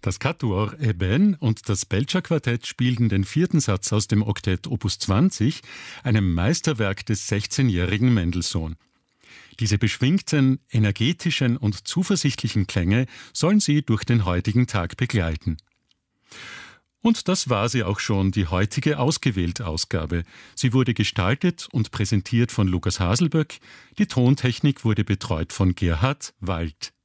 Das Quatuor Eben und das Belcher Quartett spielten den vierten Satz aus dem Oktett Opus 20, einem Meisterwerk des 16-jährigen Mendelssohn. Diese beschwingten, energetischen und zuversichtlichen Klänge sollen Sie durch den heutigen Tag begleiten. Und das war sie auch schon, die heutige Ausgewählt-Ausgabe. Sie wurde gestaltet und präsentiert von Lukas Haselböck. Die Tontechnik wurde betreut von Gerhard Wald.